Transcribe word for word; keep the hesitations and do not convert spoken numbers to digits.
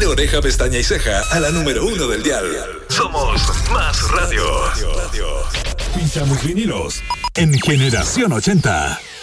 Ponle oreja, pestaña y ceja a la número uno del dial. Somos Más Radio. Pinchamos vinilos en Generación ochenta.